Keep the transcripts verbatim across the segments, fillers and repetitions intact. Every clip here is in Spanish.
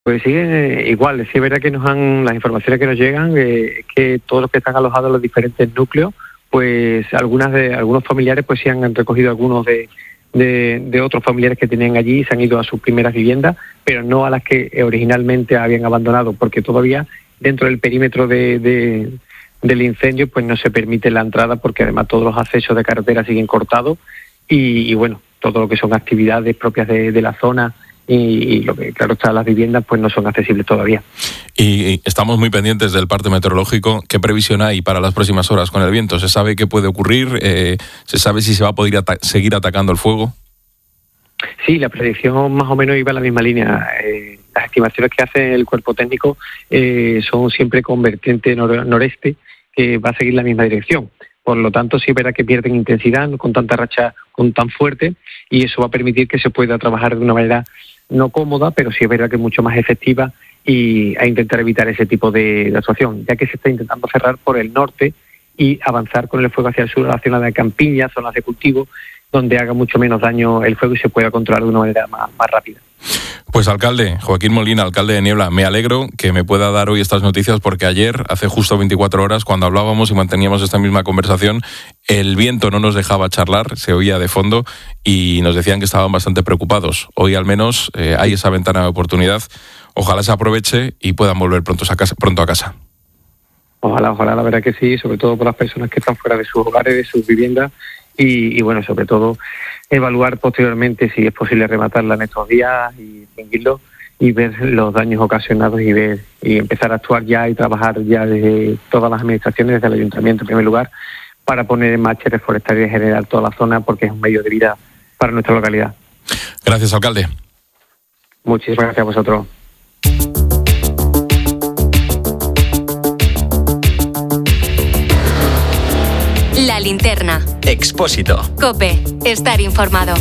Pues sí, eh, igual, sí es verdad que nos han, las informaciones que nos llegan, eh, es que todos los que están alojados en los diferentes núcleos, pues algunas de algunos familiares pues sí han recogido algunos de, de, de otros familiares que tenían allí y se han ido a sus primeras viviendas, pero no a las que originalmente habían abandonado, porque todavía dentro del perímetro de, de, del incendio pues no se permite la entrada, porque además todos los accesos de carretera siguen cortados y, y bueno, todo lo que son actividades propias de, de la zona y, y lo que claro está, las viviendas pues no son accesibles todavía. Y estamos muy pendientes del parte meteorológico. ¿Qué previsión hay para las próximas horas con el viento? ¿Se sabe qué puede ocurrir? Eh, ¿Se sabe si se va a poder ata- seguir atacando el fuego? Sí, la predicción más o menos iba en la misma línea. Eh, las estimaciones que hace el cuerpo técnico eh, son siempre con vertiente nor- noreste, que va a seguir la misma dirección. Por lo tanto, sí verá que pierden intensidad con tanta racha con tan fuerte, y eso va a permitir que se pueda trabajar de una manera no cómoda, pero sí es verdad que mucho más efectiva, y a intentar evitar ese tipo de, de actuación, ya que se está intentando cerrar por el norte y avanzar con el fuego hacia el sur a la zona de campiñas, zonas de cultivo, donde haga mucho menos daño el fuego y se pueda controlar de una manera más, más rápida. Pues alcalde, Joaquín Molina, alcalde de Niebla, me alegro que me pueda dar hoy estas noticias, porque ayer, hace justo veinticuatro horas, cuando hablábamos y manteníamos esta misma conversación, el viento no nos dejaba charlar, se oía de fondo y nos decían que estaban bastante preocupados. Hoy al menos eh, hay esa ventana de oportunidad. Ojalá se aproveche y puedan volver pronto a casa. Pronto a casa. Ojalá, ojalá, la verdad que sí, sobre todo por las personas que están fuera de sus hogares, de sus viviendas, y, y bueno, sobre todo evaluar posteriormente si es posible rematarla en estos días y extinguirlo y ver los daños ocasionados y ver y empezar a actuar ya y trabajar ya desde todas las administraciones, desde el ayuntamiento en primer lugar, para poner en marcha reforestaría en general toda la zona, porque es un medio de vida para nuestra localidad. Gracias, alcalde. Muchísimas gracias a vosotros. La linterna. Expósito. COPE. Estar informado.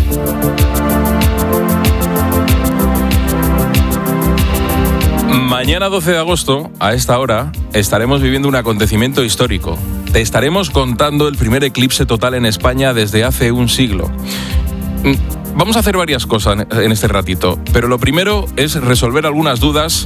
Mañana doce de agosto, a esta hora, estaremos viviendo un acontecimiento histórico. Te estaremos contando el primer eclipse total en España desde hace un siglo. Vamos a hacer varias cosas en este ratito, pero lo primero es resolver algunas dudas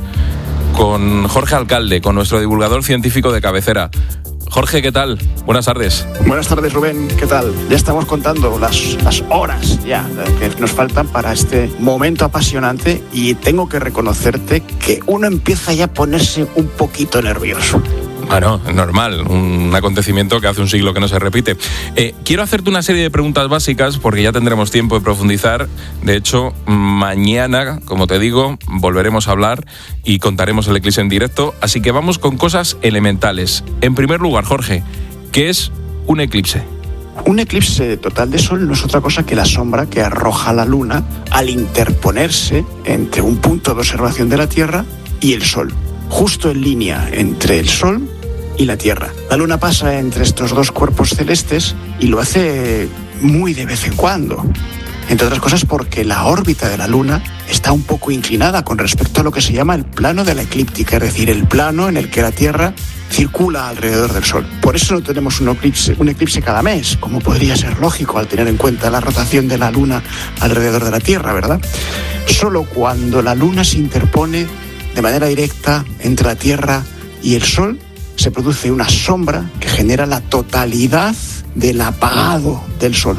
con Jorge Alcalde, con nuestro divulgador científico de cabecera. Jorge, ¿qué tal? Buenas tardes. Buenas tardes, Rubén, ¿qué tal? Ya estamos contando las, las horas ya que nos faltan para este momento apasionante, y tengo que reconocerte que uno empieza ya a ponerse un poquito nervioso. Bueno, normal, un acontecimiento que hace un siglo que no se repite. Eh, quiero hacerte una serie de preguntas básicas porque ya tendremos tiempo de profundizar. De hecho, mañana, como te digo, volveremos a hablar y contaremos el eclipse en directo. Así que vamos con cosas elementales. En primer lugar, Jorge, ¿qué es un eclipse? Un eclipse total de sol no es otra cosa que la sombra que arroja la luna al interponerse entre un punto de observación de la Tierra y el sol, justo en línea entre el sol y la Tierra. La luna pasa entre estos dos cuerpos celestes y lo hace muy de vez en cuando. Entre otras cosas porque la órbita de la luna está un poco inclinada con respecto a lo que se llama el plano de la eclíptica, es decir, el plano en el que la Tierra circula alrededor del Sol. Por eso no tenemos un eclipse, un eclipse cada mes, como podría ser lógico al tener en cuenta la rotación de la luna alrededor de la Tierra, ¿verdad? Solo cuando la luna se interpone de manera directa entre la Tierra y el Sol, se produce una sombra que genera la totalidad del apagado del Sol.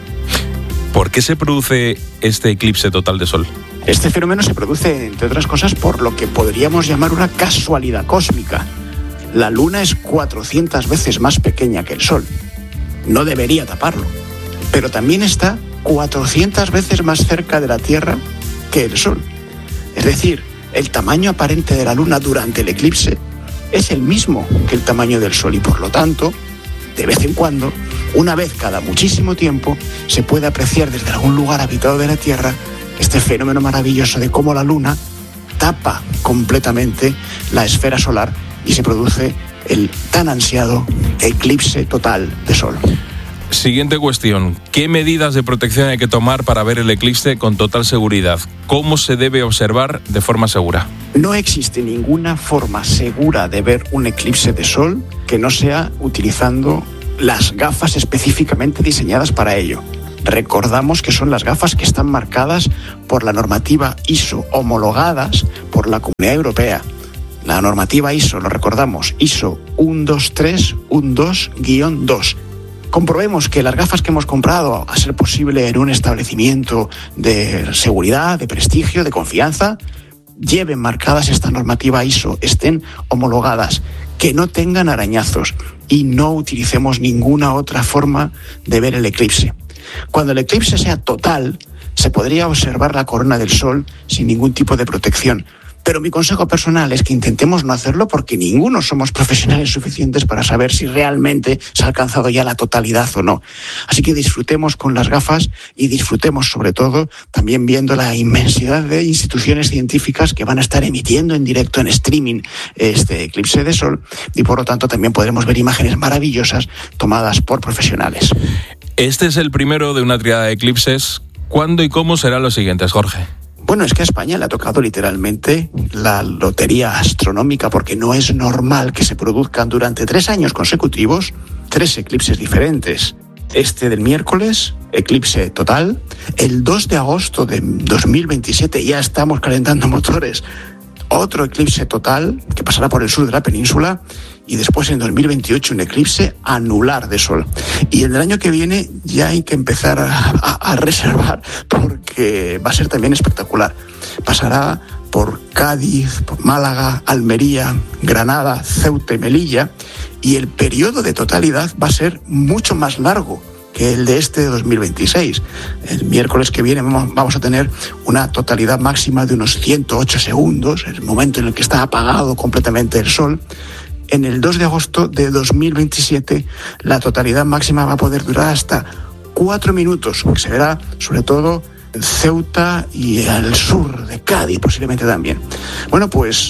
¿Por qué se produce este eclipse total de Sol? Este fenómeno se produce, entre otras cosas, por lo que podríamos llamar una casualidad cósmica. La Luna es cuatrocientas veces más pequeña que el Sol. No debería taparlo. Pero también está cuatrocientas veces más cerca de la Tierra que el Sol. Es decir, el tamaño aparente de la Luna durante el eclipse es el mismo que el tamaño del Sol, y por lo tanto, de vez en cuando, una vez cada muchísimo tiempo, se puede apreciar desde algún lugar habitado de la Tierra este fenómeno maravilloso de cómo la Luna tapa completamente la esfera solar y se produce el tan ansiado eclipse total de Sol. Siguiente cuestión. ¿Qué medidas de protección hay que tomar para ver el eclipse con total seguridad? ¿Cómo se debe observar de forma segura? No existe ninguna forma segura de ver un eclipse de Sol que no sea utilizando las gafas específicamente diseñadas para ello. Recordamos que son las gafas que están marcadas por la normativa I S O, homologadas por la Comunidad Europea. La normativa I S O, lo recordamos, I S O uno dos tres uno dos guión dos. Comprobemos que las gafas que hemos comprado, a ser posible en un establecimiento de seguridad, de prestigio, de confianza, lleven marcadas esta normativa I S O, estén homologadas, que no tengan arañazos y no utilicemos ninguna otra forma de ver el eclipse. Cuando el eclipse sea total, se podría observar la corona del Sol sin ningún tipo de protección. Pero mi consejo personal es que intentemos no hacerlo porque ninguno somos profesionales suficientes para saber si realmente se ha alcanzado ya la totalidad o no. Así que disfrutemos con las gafas y disfrutemos sobre todo también viendo la inmensidad de instituciones científicas que van a estar emitiendo en directo, en streaming, este eclipse de Sol, y por lo tanto también podremos ver imágenes maravillosas tomadas por profesionales. Este es el primero de una tríada de eclipses. ¿Cuándo y cómo serán los siguientes, Jorge? Bueno, es que a España le ha tocado literalmente la lotería astronómica, porque no es normal que se produzcan durante tres años consecutivos tres eclipses diferentes. Este del miércoles, eclipse total. El dos de agosto de dos mil veintisiete, ya estamos calentando motores, otro eclipse total que pasará por el sur de la península. Y después en dos mil veintiocho un eclipse anular de Sol. Y el del año que viene ya hay que empezar a, a, a reservar, porque va a ser también espectacular. Pasará por Cádiz, por Málaga, Almería, Granada, Ceuta y Melilla, y el periodo de totalidad va a ser mucho más largo que el de este de dos mil veintiséis. El miércoles que viene vamos a tener una totalidad máxima de unos ciento ocho segundos, el momento en el que está apagado completamente el Sol. En el dos de agosto de dos mil veintisiete, la totalidad máxima va a poder durar hasta cuatro minutos, que se verá sobre todo en Ceuta y al sur de Cádiz, posiblemente también. Bueno, pues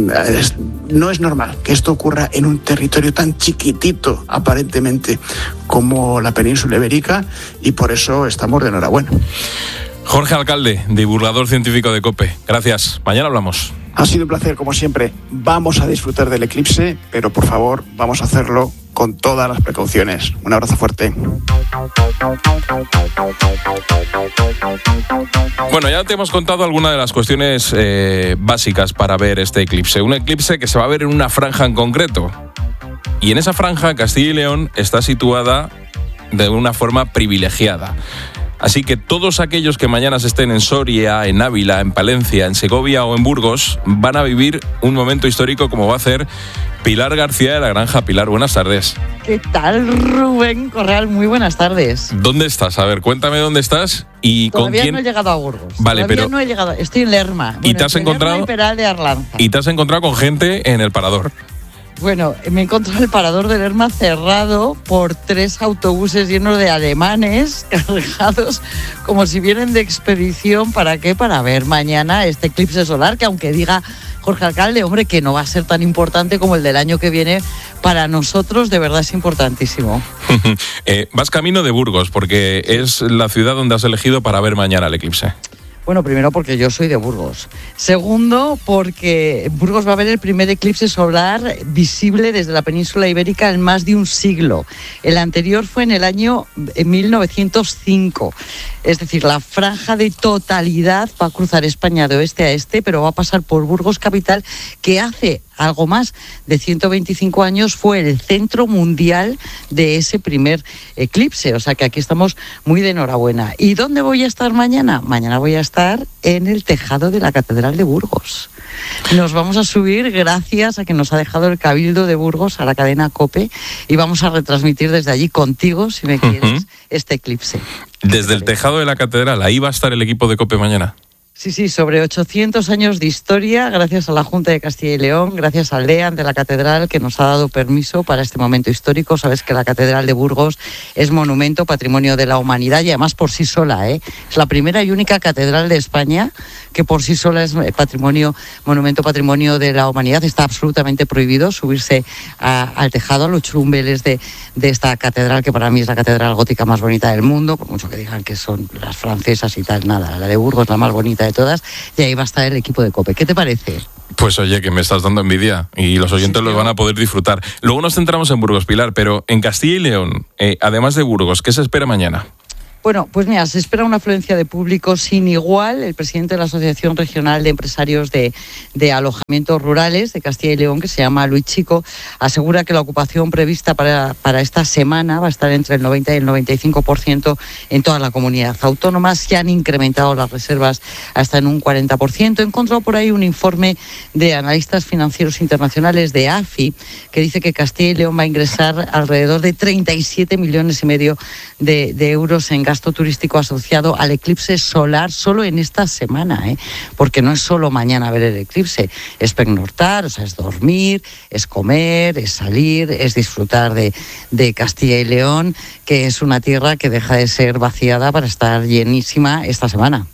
no es normal que esto ocurra en un territorio tan chiquitito, aparentemente, como la península ibérica, y por eso estamos de enhorabuena. Jorge Alcalde, divulgador científico de COPE. Gracias. Mañana hablamos. Ha sido un placer, como siempre. Vamos a disfrutar del eclipse, pero por favor, vamos a hacerlo con todas las precauciones. Un abrazo fuerte. Bueno, ya te hemos contado algunas de las cuestiones eh, básicas para ver este eclipse. Un eclipse que se va a ver en una franja en concreto. Y en esa franja, Castilla y León está situada de una forma privilegiada. Así que todos aquellos que mañana estén en Soria, en Ávila, en Palencia, en Segovia o en Burgos van a vivir un momento histórico como va a hacer Pilar García de la Granja. Pilar, buenas tardes. ¿Qué tal, Rubén Corral? Muy buenas tardes. ¿Dónde estás? A ver, cuéntame dónde estás y Todavía con quién. no he llegado a Burgos. Vale, Todavía pero no he llegado. Estoy en Lerma. Bueno, ¿Y te has encontrado? Lerma y Peral de Arlanza. Y te has encontrado con gente en el parador. Bueno, me he encontrado el parador de Lerma cerrado por tres autobuses llenos de alemanes cargados como si vienen de expedición. ¿Para qué? Para ver mañana este eclipse solar, que aunque diga Jorge Alcalde, hombre, que no va a ser tan importante como el del año que viene, para nosotros de verdad es importantísimo. eh, vas camino de Burgos, porque es la ciudad donde has elegido para ver mañana el eclipse. Bueno, primero porque yo soy de Burgos. Segundo, porque en Burgos va a haber el primer eclipse solar visible desde la península ibérica en más de un siglo. El anterior fue en el año mil novecientos cinco. Es decir, la franja de totalidad va a cruzar España de oeste a este, pero va a pasar por Burgos capital, que hace algo más de ciento veinticinco años fue el centro mundial de ese primer eclipse. O sea que aquí estamos muy de enhorabuena. ¿Y dónde voy a estar mañana? Mañana voy a estar en el tejado de la Catedral de Burgos. Nos vamos a subir gracias a que nos ha dejado el Cabildo de Burgos a la cadena COPE, y vamos a retransmitir desde allí contigo, si me quieres, uh-huh. este eclipse. Desde el tejado de la Catedral, ahí va a estar el equipo de COPE mañana. Sí, sí, sobre ochocientos años de historia, gracias a la Junta de Castilla y León, gracias al DEAN de la Catedral, que nos ha dado permiso para este momento histórico. Sabes que la Catedral de Burgos es monumento, patrimonio de la humanidad, y además por sí sola, ¿eh? Es la primera y única catedral de España que por sí sola es patrimonio, monumento, patrimonio de la humanidad. Está absolutamente prohibido subirse a, al tejado, a los churumbeles de, de esta catedral, que para mí es la catedral gótica más bonita del mundo, por mucho que digan que son las francesas y tal, nada, la de Burgos es la más bonita de todas, y ahí va a estar el equipo de COPE. ¿Qué te parece? Pues oye, que me estás dando envidia, y los oyentes sí, los van a poder disfrutar. Luego nos centramos en Burgos, Pilar, pero en Castilla y León, eh, además de Burgos, ¿qué se espera mañana? Bueno, pues mira, se espera una afluencia de público sin igual. El presidente de la Asociación Regional de Empresarios de, de Alojamientos Rurales de Castilla y León, que se llama Luis Chico, asegura que la ocupación prevista para, para esta semana va a estar entre el noventa y el noventa y cinco por ciento en toda la comunidad autónoma. Se han incrementado las reservas hasta en un cuarenta por ciento. He encontrado por ahí un informe de analistas financieros internacionales de A F I que dice que Castilla y León va a ingresar alrededor de treinta y siete millones y medio de, de euros en gasto turístico asociado al eclipse solar solo en esta semana, ¿eh? Porque no es solo mañana ver el eclipse, es pernoctar, o sea, es dormir, es comer, es salir, es disfrutar de, de Castilla y León, que es una tierra que deja de ser vaciada para estar llenísima esta semana.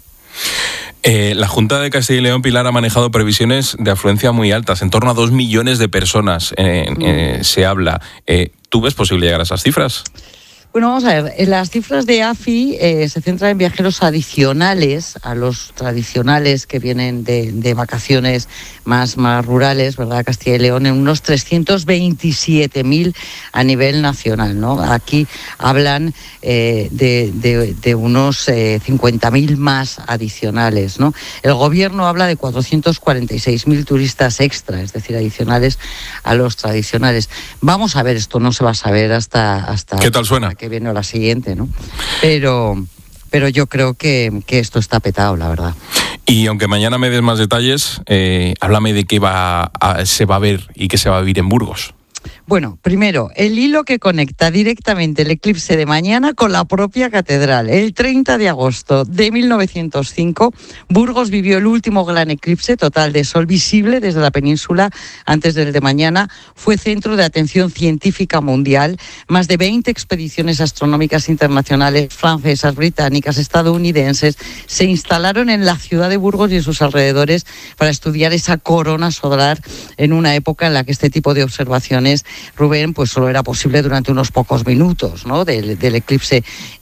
Eh, la Junta de Castilla y León, Pilar, ha manejado previsiones de afluencia muy altas, en torno a dos millones de personas eh, mm. eh, se habla. Eh, ¿Tú ves posible llegar a esas cifras? Bueno, vamos a ver, las cifras de A F I eh, se centran en viajeros adicionales a los tradicionales que vienen de, de vacaciones más, más rurales, ¿verdad? Castilla y León, en unos trescientos veintisiete mil a nivel nacional, ¿no? Aquí hablan eh, de, de, de unos eh, cincuenta mil más adicionales, ¿no? El gobierno habla de cuatrocientos cuarenta y seis mil turistas extra, es decir, adicionales a los tradicionales. Vamos a ver, esto no se va a saber hasta... hasta ¿Qué tal suena? Que viene la siguiente, ¿no? Pero, pero yo creo que, que esto está petado, la verdad. Y aunque mañana me des más detalles, eh, háblame de qué va a, se va a ver y qué se va a vivir en Burgos. Bueno, primero, el hilo que conecta directamente el eclipse de mañana con la propia catedral. El treinta de agosto de mil novecientos cinco, Burgos vivió el último gran eclipse total de sol visible desde la península antes del de mañana. Fue centro de atención científica mundial. Más de veinte expediciones astronómicas internacionales, francesas, británicas, estadounidenses, se instalaron en la ciudad de Burgos y en sus alrededores para estudiar esa corona solar en una época en la que este tipo de observaciones, Rubén, pues solo era posible durante unos pocos minutos, ¿no? del, del eclipse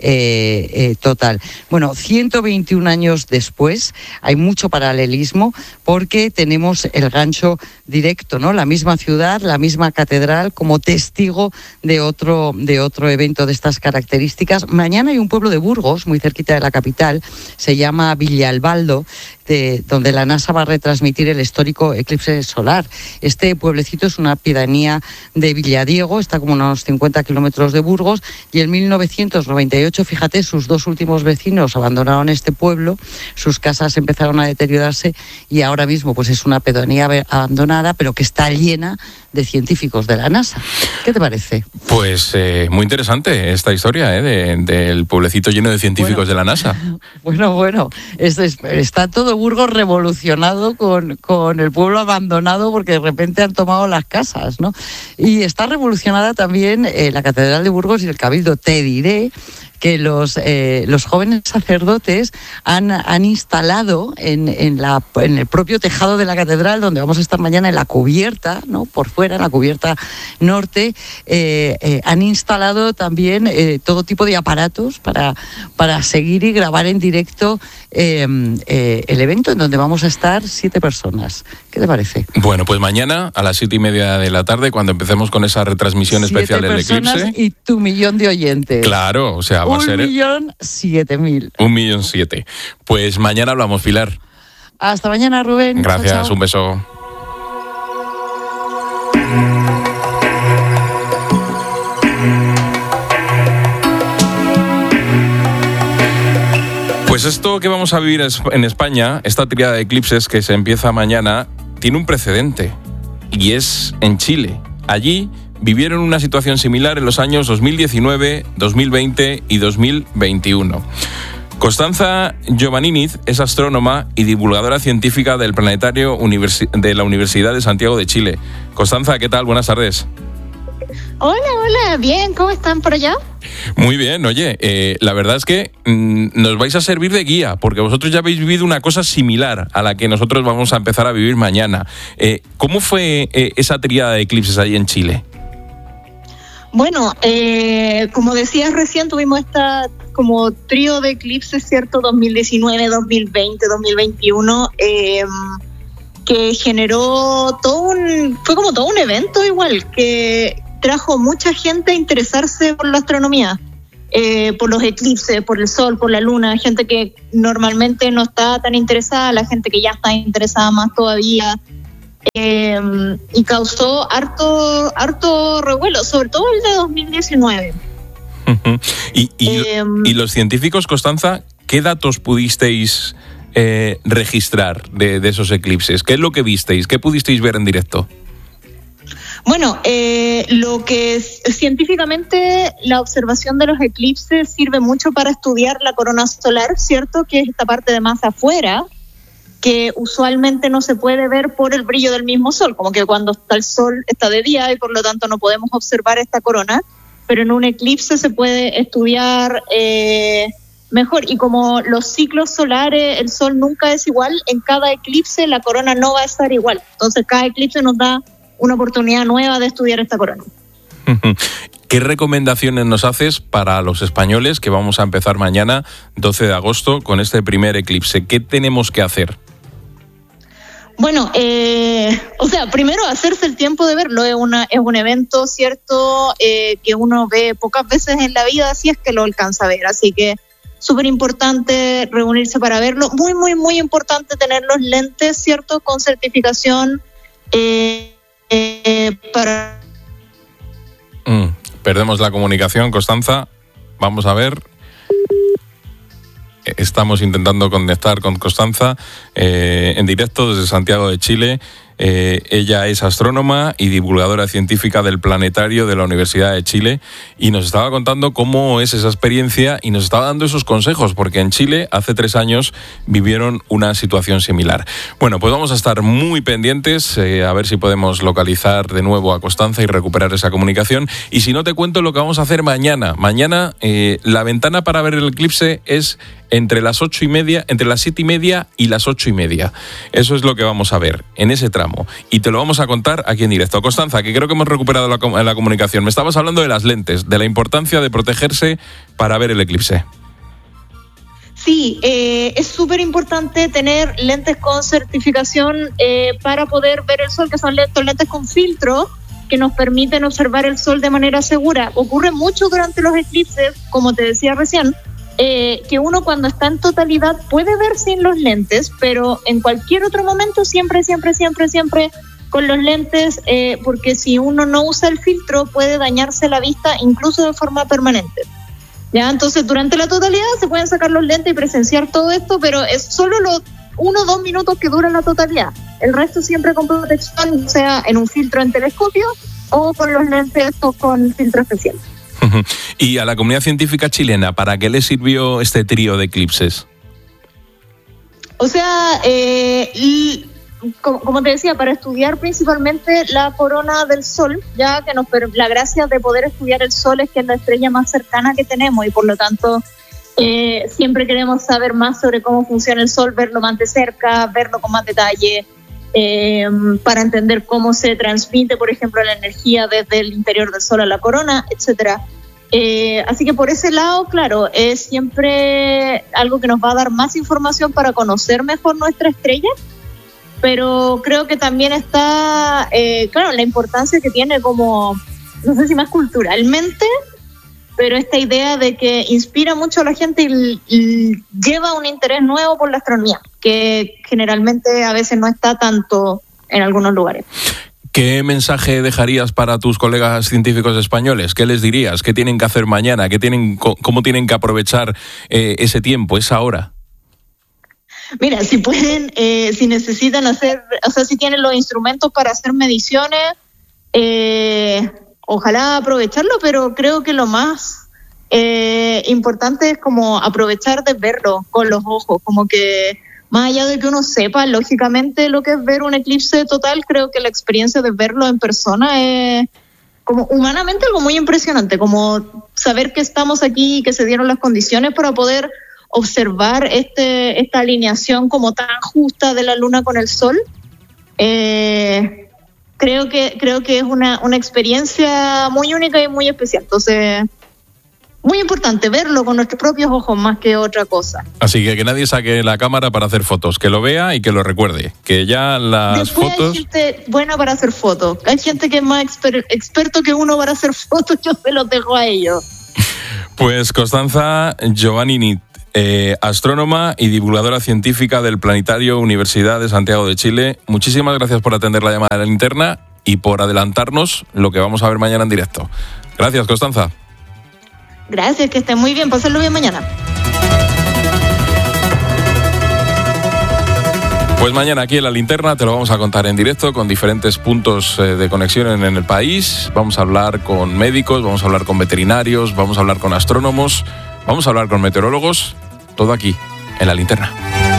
eh, eh, total. Bueno, ciento veintiún años después hay mucho paralelismo porque tenemos el gancho directo, ¿no? La misma ciudad, la misma catedral como testigo de otro, de otro evento de estas características. Mañana hay un pueblo de Burgos, muy cerquita de la capital, se llama Villalbaldo, de, donde la NASA va a retransmitir el histórico eclipse solar. Este pueblecito es una pedanía de Villadiego, está como unos cincuenta kilómetros de Burgos, y en mil novecientos noventa y ocho, fíjate, sus dos últimos vecinos abandonaron este pueblo, sus casas empezaron a deteriorarse y ahora mismo pues es una pedanía abandonada, pero que está llena de científicos de la NASA. ¿Qué te parece? Pues eh, muy interesante esta historia ¿eh? de, del pueblecito lleno de científicos bueno, de la NASA. Bueno, bueno, es, es, está todo Burgos revolucionado con, con el pueblo abandonado porque de repente han tomado las casas, ¿no? Y está revolucionada también eh, la Catedral de Burgos y el Cabildo. Te diré que los, eh, los jóvenes sacerdotes han, han instalado en, en, la, en el propio tejado de la catedral, donde vamos a estar mañana en la cubierta, ¿no? Por fuera, en la cubierta norte, eh, eh, han instalado también eh, todo tipo de aparatos para, para seguir y grabar en directo eh, eh, el evento, en donde vamos a estar siete personas. ¿Qué te parece? Bueno, pues mañana a las siete y media de la tarde, cuando empecemos con esa retransmisión siete especial del eclipse. Y tu millón de oyentes. Claro, o sea, va a ser... Un millón siete mil. Un millón siete. Pues mañana hablamos, Pilar. Hasta mañana, Rubén. Gracias, chao, chao. Un beso. Pues esto que vamos a vivir en España, esta tríada de eclipses que se empieza mañana, tiene un precedente, y es en Chile. Allí vivieron una situación similar en los años dos mil diecinueve, dos mil veinte y dos mil veintiuno. Constanza Giovanniniz es astrónoma y divulgadora científica del planetario universi- de la Universidad de Santiago de Chile. Constanza, ¿qué tal? Buenas tardes. Hola, hola, bien, ¿cómo están por allá? Muy bien, oye, eh, la verdad es que mmm, nos vais a servir de guía, porque vosotros ya habéis vivido una cosa similar a la que nosotros vamos a empezar a vivir mañana. Eh, ¿Cómo fue eh, esa tríada de eclipses ahí en Chile? Bueno, eh, como decías recién, tuvimos esta como trío de eclipses, ¿cierto? dos mil diecinueve, dos mil veinte, dos mil veintiuno, eh, que generó todo un, fue como todo un evento igual, que trajo mucha gente a interesarse por la astronomía. eh, por los eclipses, por el sol, por la luna, gente que normalmente no está tan interesada, la gente que ya está interesada más todavía, eh, y causó harto, harto revuelo, sobre todo el de dos mil diecinueve. y, y, eh, y los científicos, Constanza, ¿qué datos pudisteis eh, registrar de, de esos eclipses? ¿Qué es lo que visteis? ¿Qué pudisteis ver en directo? Bueno, eh, lo que es, científicamente la observación de los eclipses sirve mucho para estudiar la corona solar, ¿cierto? Que es esta parte de más afuera, que usualmente no se puede ver por el brillo del mismo sol, como que cuando está el sol está de día y por lo tanto no podemos observar esta corona, pero en un eclipse se puede estudiar eh, mejor. Y como los ciclos solares, el sol nunca es igual, en cada eclipse la corona no va a estar igual. Entonces cada eclipse nos da una oportunidad nueva de estudiar esta corona. ¿Qué recomendaciones nos haces para los españoles que vamos a empezar mañana, doce de agosto, con este primer eclipse? ¿Qué tenemos que hacer? Bueno, eh, o sea, primero hacerse el tiempo de verlo. Es, una, es un evento, ¿cierto?, eh, que uno ve pocas veces en la vida, si es que lo alcanza a ver. Así que súper importante reunirse para verlo. Muy, muy, muy importante tener los lentes, ¿cierto?, con certificación eh, eh, para... Mm, perdemos la comunicación, Constanza. Vamos a ver. Estamos intentando conectar con Constanza eh, en directo desde Santiago de Chile. Eh, ella es astrónoma y divulgadora científica del Planetario de la Universidad de Chile y nos estaba contando cómo es esa experiencia y nos estaba dando esos consejos, porque en Chile hace tres años vivieron una situación similar. Bueno, pues vamos a estar muy pendientes, eh, a ver si podemos localizar de nuevo a Constanza y recuperar esa comunicación. Y si no, te cuento lo que vamos a hacer mañana. Mañana eh, la ventana para ver el eclipse es entre las ocho y media, entre las siete y media y las ocho y media. Eso es lo que vamos a ver en ese tramo. Y te lo vamos a contar aquí en directo. Constanza, que creo que hemos recuperado la, la comunicación. Me estabas hablando de las lentes, de la importancia de protegerse para ver el eclipse. Sí, eh, es súper importante tener lentes con certificación eh, para poder ver el sol, que son lentes, lentes con filtro que nos permiten observar el sol de manera segura. Ocurre mucho durante los eclipses, como te decía recién, Eh, que uno cuando está en totalidad puede ver sin los lentes, pero en cualquier otro momento siempre, siempre, siempre, siempre con los lentes, eh, porque si uno no usa el filtro puede dañarse la vista incluso de forma permanente. ¿Ya? Entonces durante la totalidad se pueden sacar los lentes y presenciar todo esto, pero es solo los uno o dos minutos que dura la totalidad. El resto siempre con protección, sea en un filtro en telescopio o con los lentes o con filtro especial. Y a la comunidad científica chilena, ¿para qué le sirvió este trío de eclipses? O sea, eh, y, como, como te decía, para estudiar principalmente la corona del Sol, ya que nos la gracia de poder estudiar el Sol es que es la estrella más cercana que tenemos y por lo tanto eh, siempre queremos saber más sobre cómo funciona el Sol, verlo más de cerca, verlo con más detalle, eh, para entender cómo se transmite, por ejemplo, la energía desde el interior del Sol a la corona, etcétera. Eh, así que por ese lado, claro, es siempre algo que nos va a dar más información para conocer mejor nuestra estrella, pero creo que también está, eh, claro, la importancia que tiene como, no sé si más culturalmente, pero esta idea de que inspira mucho a la gente y, y lleva un interés nuevo por la astronomía, que generalmente a veces no está tanto en algunos lugares. ¿Qué mensaje dejarías para tus colegas científicos españoles? ¿Qué les dirías? ¿Qué tienen que hacer mañana? ¿Qué tienen, ¿Cómo tienen que aprovechar eh, ese tiempo, esa hora? Mira, si pueden, eh, si necesitan hacer, o sea, si tienen los instrumentos para hacer mediciones, eh, ojalá aprovecharlo, pero creo que lo más eh, importante es como aprovechar de verlo con los ojos, como que más allá de que uno sepa lógicamente lo que es ver un eclipse total, creo que la experiencia de verlo en persona es como humanamente algo muy impresionante, como saber que estamos aquí y que se dieron las condiciones para poder observar este esta alineación como tan justa de la luna con el sol. Eh, creo que creo que es una, una experiencia muy única y muy especial. Entonces, muy importante verlo con nuestros propios ojos más que otra cosa. Así que que nadie saque la cámara para hacer fotos, que lo vea y que lo recuerde, que ya las Después fotos... hay gente buena para hacer fotos, hay gente que es más exper- experto que uno para hacer fotos, yo se los dejo a ellos. Pues Costanza Giovannini, eh, astrónoma y divulgadora científica del Planetario Universidad de Santiago de Chile, muchísimas gracias por atender la llamada de la linterna y por adelantarnos lo que vamos a ver mañana en directo. Gracias, Costanza. Gracias, que estén muy bien. Pásenlo bien mañana. Pues mañana aquí en La Linterna te lo vamos a contar en directo con diferentes puntos eh, de conexión en, en el país. Vamos a hablar con médicos, vamos a hablar con veterinarios, vamos a hablar con astrónomos, vamos a hablar con meteorólogos. Todo aquí, en La Linterna.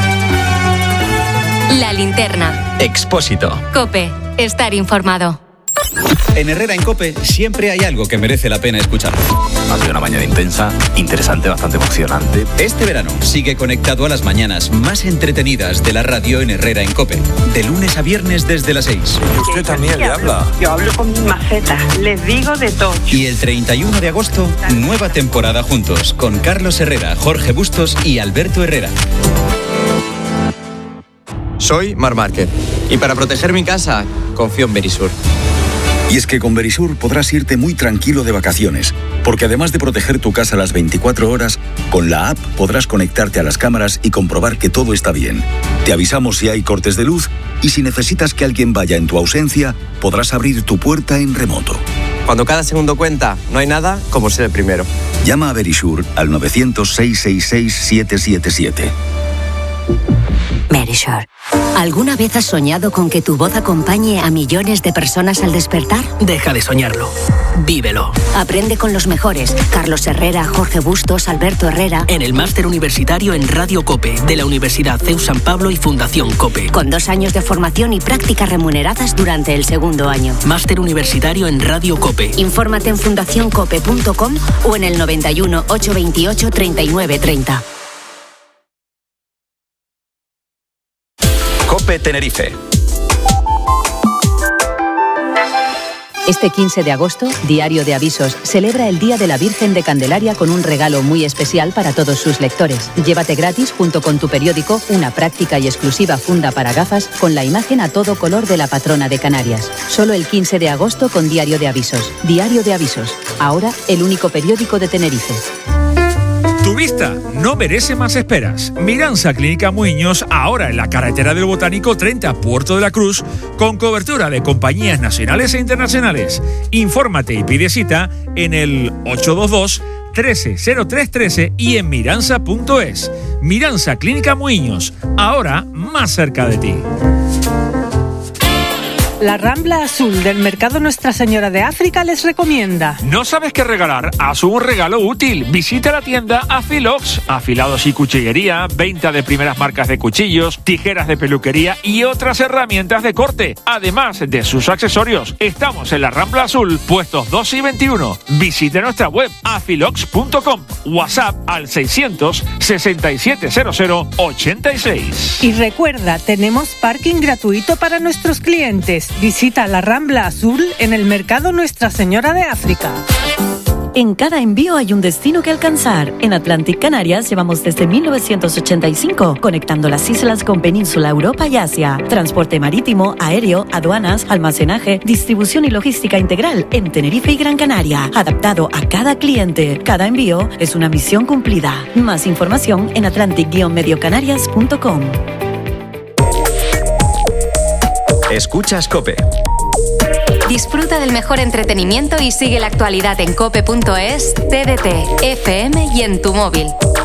La Linterna. Expósito. COPE. Estar informado. En Herrera en COPE siempre hay algo que merece la pena escuchar. Ha sido una mañana intensa, interesante, bastante emocionante. Este verano sigue conectado a las mañanas más entretenidas de la radio en Herrera en COPE. De lunes a viernes desde las seis. Usted también le habla. Yo hablo con mis macetas, les digo de todo. Y el treinta y uno de agosto, nueva temporada juntos con Carlos Herrera, Jorge Bustos y Alberto Herrera. Soy Mar Márquez y para proteger mi casa confío en Verisur. Y es que con Verisur podrás irte muy tranquilo de vacaciones, porque además de proteger tu casa las veinticuatro horas, con la app podrás conectarte a las cámaras y comprobar que todo está bien. Te avisamos si hay cortes de luz y si necesitas que alguien vaya en tu ausencia, podrás abrir tu puerta en remoto. Cuando cada segundo cuenta, no hay nada como ser el primero. Llama a Verisur al novecientos, seiscientos sesenta y seis, siete siete siete. Verisur. ¿Alguna vez has soñado con que tu voz acompañe a millones de personas al despertar? Deja de soñarlo. Vívelo. Aprende con los mejores. Carlos Herrera, Jorge Bustos, Alberto Herrera. En el máster universitario en Radio COPE de la Universidad C E U San Pablo y Fundación COPE. Con dos años de formación y prácticas remuneradas durante el segundo año. Máster universitario en Radio COPE. Infórmate en fundación cope punto com o en el noventa y uno, ochocientos veintiocho, treinta y nueve treinta. COPE Tenerife. Este quince de agosto, Diario de Avisos celebra el Día de la Virgen de Candelaria con un regalo muy especial para todos sus lectores. Llévate gratis, junto con tu periódico, una práctica y exclusiva funda para gafas con la imagen a todo color de la patrona de Canarias. Solo el quince de agosto con Diario de Avisos. Diario de Avisos. Ahora, el único periódico de Tenerife. Tu vista no merece más esperas. Miranza Clínica Muiños, ahora en la carretera del Botánico treinta, Puerto de la Cruz, con cobertura de compañías nacionales e internacionales. Infórmate y pide cita en el ocho dos dos, trece, cero tres trece y en miranza punto es. Miranza Clínica Muiños, ahora más cerca de ti. La Rambla Azul del Mercado Nuestra Señora de África les recomienda. ¿No sabes qué regalar? Haz un regalo útil. Visita la tienda Afilox. Afilados y cuchillería, venta de primeras marcas de cuchillos, tijeras de peluquería y otras herramientas de corte. Además de sus accesorios. Estamos en la Rambla Azul, puestos dos y veintiuno. Visite nuestra web afilox punto com. WhatsApp al seiscientos, sesenta y siete cero cero, ochenta y seis. Y recuerda, tenemos parking gratuito para nuestros clientes. Visita la Rambla Azul en el Mercado Nuestra Señora de África. En cada envío hay un destino que alcanzar. En Atlantic Canarias llevamos desde mil novecientos ochenta y cinco, conectando las islas con Península, Europa y Asia. Transporte marítimo, aéreo, aduanas, almacenaje, distribución y logística integral en Tenerife y Gran Canaria. Adaptado a cada cliente. Cada envío es una misión cumplida. Más información en atlantic guion medio canarias punto com. Escuchas COPE. Disfruta del mejor entretenimiento y sigue la actualidad en cope punto es, T D T, F M y en tu móvil.